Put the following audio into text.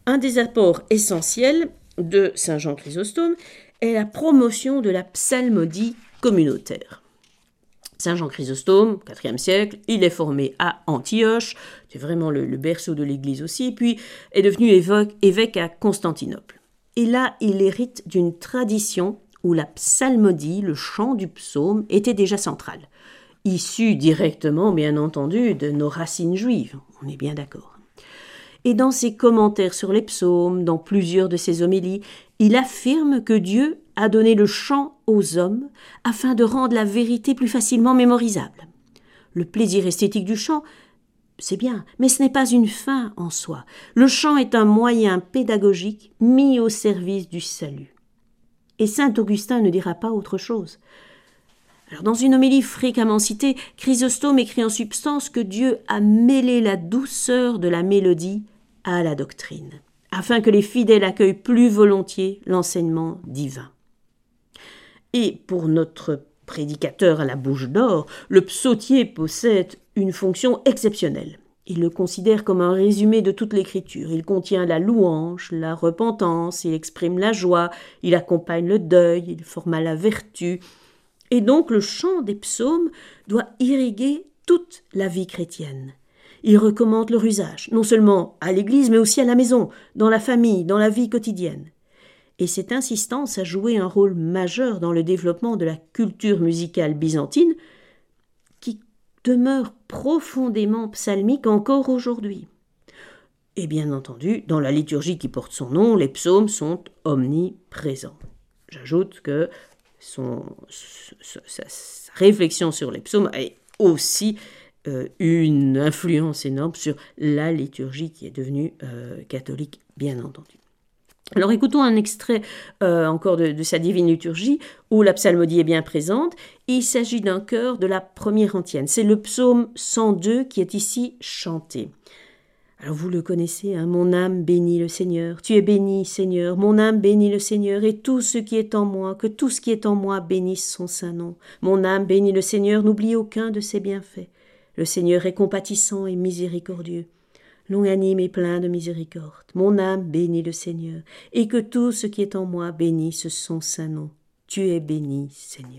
Un des apports essentiels de saint Jean Chrysostome est la promotion de la psalmodie communautaire. Saint Jean Chrysostome, IVe siècle, il est formé à Antioche, c'est vraiment le berceau de l'Église aussi, puis est devenu évêque à Constantinople. Et là, il hérite d'une tradition où la psalmodie, le chant du psaume, était déjà central, issu directement, bien entendu, de nos racines juives, on est bien d'accord. Et dans ses commentaires sur les psaumes, dans plusieurs de ses homélies, il affirme que Dieu a donné le chant aux hommes afin de rendre la vérité plus facilement mémorisable. Le plaisir esthétique du chant, c'est bien, mais ce n'est pas une fin en soi. Le chant est un moyen pédagogique mis au service du salut. Et saint Augustin ne dira pas autre chose. Alors, dans une homélie fréquemment citée, Chrysostome écrit en substance que Dieu a mêlé la douceur de la mélodie à la doctrine, afin que les fidèles accueillent plus volontiers l'enseignement divin. Et pour notre prédicateur à la bouche d'or, le psautier possède une fonction exceptionnelle. Il le considère comme un résumé de toute l'écriture. Il contient la louange, la repentance, il exprime la joie, il accompagne le deuil, il forma la vertu. Et donc le chant des psaumes doit irriguer toute la vie chrétienne. Il recommande leur usage, non seulement à l'Église, mais aussi à la maison, dans la famille, dans la vie quotidienne. Et cette insistance a joué un rôle majeur dans le développement de la culture musicale byzantine, qui demeure profondément psalmique encore aujourd'hui. Et bien entendu, dans la liturgie qui porte son nom, les psaumes sont omniprésents. J'ajoute que sa réflexion sur les psaumes a aussi une influence énorme sur la liturgie qui est devenue catholique, bien entendu. Alors écoutons un extrait encore de sa divine liturgie où la psalmodie est bien présente. Il s'agit d'un chœur de la première antienne. C'est le psaume 102 qui est ici chanté. Alors vous le connaissez, hein, mon âme bénit le Seigneur. Tu es béni, Seigneur. Mon âme bénit le Seigneur et tout ce qui est en moi, que tout ce qui est en moi bénisse son saint nom. Mon âme bénit le Seigneur, n'oublie aucun de ses bienfaits. Le Seigneur est compatissant et miséricordieux, longanime et plein de miséricorde. Mon âme bénit le Seigneur, et que tout ce qui est en moi bénisse son saint nom. Tu es béni, Seigneur.